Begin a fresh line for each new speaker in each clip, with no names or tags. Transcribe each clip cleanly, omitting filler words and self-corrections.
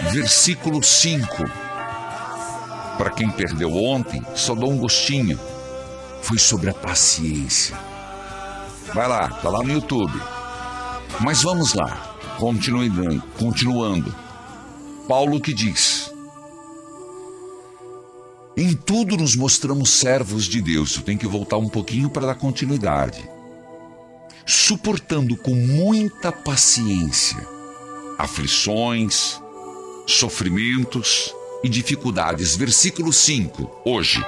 versículo 5. Para quem perdeu ontem, só dou um gostinho. Foi sobre a paciência. Vai lá, tá lá no YouTube. Mas vamos lá, continuando. Paulo que diz: em tudo nos mostramos servos de Deus. Eu tenho que voltar um pouquinho para dar continuidade. Suportando com muita paciência aflições, sofrimentos e dificuldades. Versículo 5, hoje.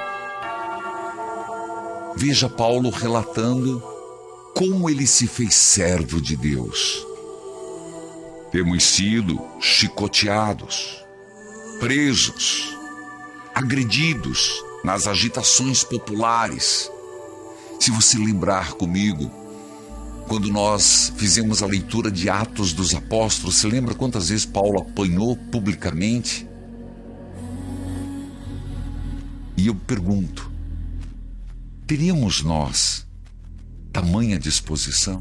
Veja Paulo relatando como ele se fez servo de Deus. Temos sido chicoteados, presos, agredidos nas agitações populares. Se você lembrar comigo, quando nós fizemos a leitura de Atos dos Apóstolos, você lembra quantas vezes Paulo apanhou publicamente? E eu pergunto, teríamos nós tamanha disposição?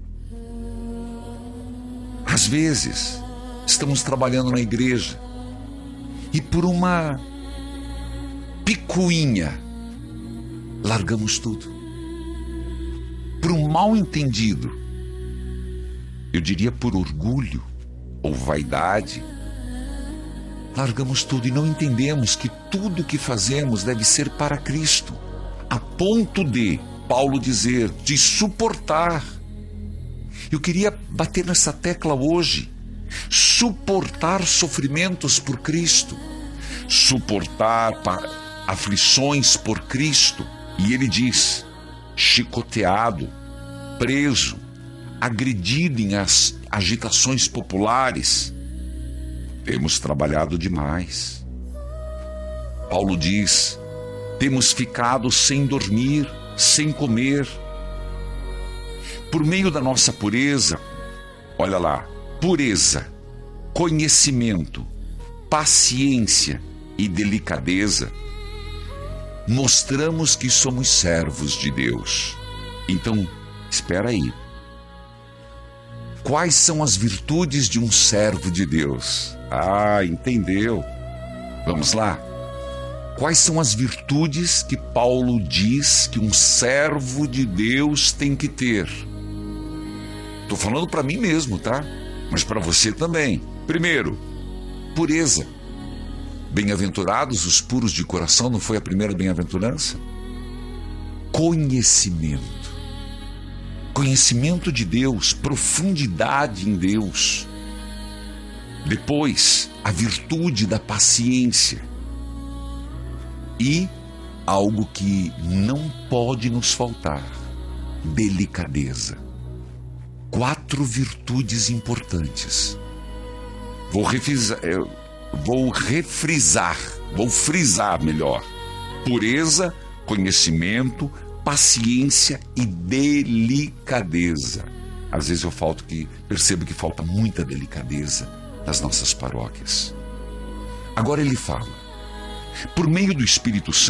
Às vezes, estamos trabalhando na igreja e por uma picuinha, largamos tudo. Por um mal entendido, eu diria por orgulho ou vaidade, largamos tudo e não entendemos que tudo que fazemos deve ser para Cristo, a ponto de Paulo dizer, de suportar. Eu queria bater nessa tecla hoje, suportar sofrimentos por Cristo, suportar aflições por Cristo. E ele diz, chicoteado, preso, agredido em agitações populares. Temos trabalhado demais. Paulo diz, temos ficado sem dormir, sem comer. Por meio da nossa pureza, olha lá, pureza, conhecimento, paciência e delicadeza, mostramos que somos servos de Deus. Então, espera aí. Quais são as virtudes de um servo de Deus? Ah, entendeu? Vamos lá. Quais são as virtudes que Paulo diz que um servo de Deus tem que ter? Estou falando para mim mesmo, tá? Mas para você também. Primeiro, pureza. Bem-aventurados os puros de coração, não foi a primeira bem-aventurança? Conhecimento. Conhecimento de Deus, profundidade em Deus. Depois, a virtude da paciência. E algo que não pode nos faltar, delicadeza. 4 virtudes importantes. Vou frisar melhor. Pureza, conhecimento, paciência e delicadeza. Às vezes percebo que falta muita delicadeza nas nossas paróquias. Agora ele fala, por meio do Espírito Santo,